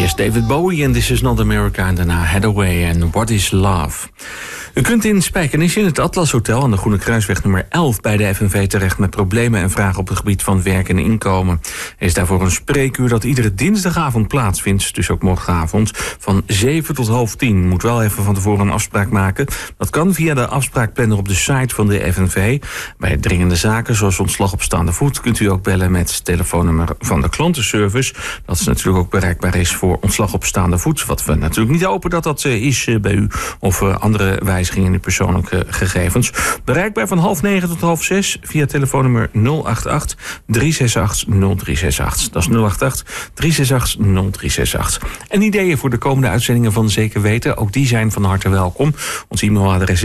Eerst David Bowie en This Is Not America en daarna Hathaway en What Is Love. U kunt in Spijkenisse in het Atlas Hotel aan de Groene Kruisweg nummer 11 bij de FNV terecht met problemen en vragen op het gebied van werk en inkomen. Er is daarvoor een spreekuur dat iedere dinsdagavond plaatsvindt, dus ook morgenavond, van 7 tot 9:30. Moet wel even van tevoren een afspraak maken. Dat kan via de afspraakplanner op de site van de FNV. Bij dringende zaken zoals ontslag op staande voet kunt u ook bellen met het telefoonnummer van de klantenservice. Dat is natuurlijk ook bereikbaar is voor ontslag op staande voet. Wat we natuurlijk niet hopen dat dat is bij u of andere wijzigingen in uw persoonlijke gegevens. Bereikbaar van 5:30 tot 5:30 via telefoonnummer 088 368 0368. Dat is 088 368 0368. En ideeën voor de komende uitzendingen van Zeker Weten, ook die zijn van harte welkom. Ons e-mailadres